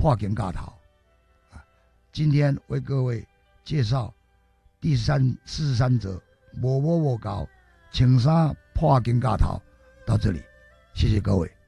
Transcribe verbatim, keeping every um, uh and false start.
破镜架头啊。今天为各位介绍第三四十三则无无无高，穿衫破镜架头，到这里，谢谢各位。